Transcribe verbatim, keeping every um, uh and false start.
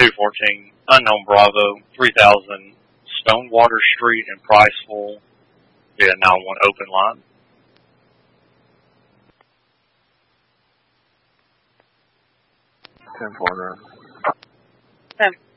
two fourteen, unknown Bravo, three thousand Stonewater Street in Priceville, via nine one open line. ten four. ten